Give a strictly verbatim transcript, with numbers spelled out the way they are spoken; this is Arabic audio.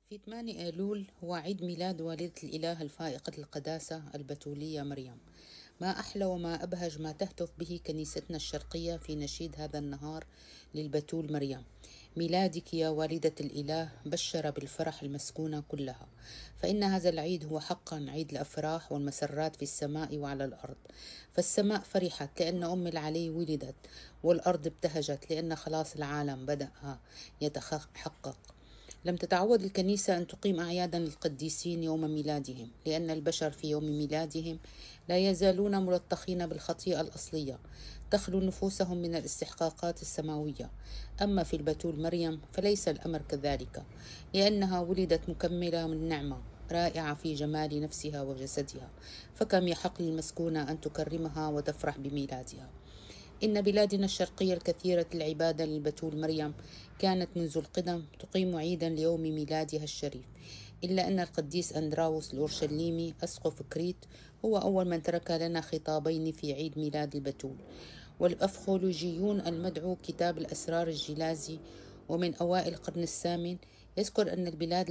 في ثمانية أيلول هو عيد ميلاد والدة الإله الفائقة القداسة البتولية مريم. ما أحلى وما أبهج ما تهتف به كنيستنا الشرقية في نشيد هذا النهار للبتول مريم: ميلادك يا والدة الإله بشر بالفرح المسكونة كلها. فإن هذا العيد هو حقا عيد الأفراح والمسرات في السماء وعلى الأرض. فالسماء فرحت لأن أم العلي ولدت، والأرض ابتهجت لأن خلاص العالم بدأ يتحقق. لم تتعود الكنيسة أن تقيم أعيادا للقديسين يوم ميلادهم، لأن البشر في يوم ميلادهم لا يزالون ملطخين بالخطيئة الأصلية تخلو نفوسهم من الاستحقاقات السماوية. أما في البتول مريم فليس الأمر كذلك، لأنها ولدت مكملة من نعمة رائعة في جمال نفسها وجسدها، فكم يحق للمسكونة أن تكرمها وتفرح بميلادها. إن بلادنا الشرقية الكثيرة العبادة للبتول مريم كانت منذ القدم تقيم عيدا ليوم ميلادها الشريف، إلا أن القديس أندراوس الأورشليمي أسقف كريت هو أول من ترك لنا خطابين في عيد ميلاد البتول. والأفخولوجيون المدعو كتاب الأسرار الجيلازي ومن أوائل القرن الثامن يذكر أن البلاد